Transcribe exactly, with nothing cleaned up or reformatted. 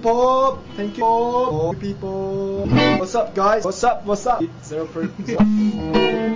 people. Thank you people. What's up, guys? What's up? What's up? Zero per zero.